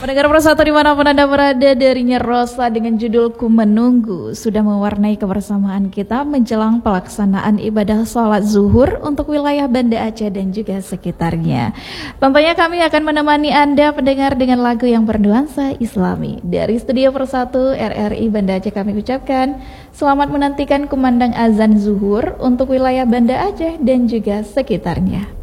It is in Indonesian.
Pendengar Persatu dimanapun Anda berada, darinya Rosa dengan judul Ku Menunggu sudah mewarnai kebersamaan kita menjelang pelaksanaan ibadah sholat zuhur untuk wilayah Banda Aceh dan juga sekitarnya. Tentunya kami akan menemani Anda pendengar dengan lagu yang bernuansa Islami. Dari Studio Persatu RRI Banda Aceh kami ucapkan selamat menantikan kumandang azan zuhur untuk wilayah Banda Aceh dan juga sekitarnya.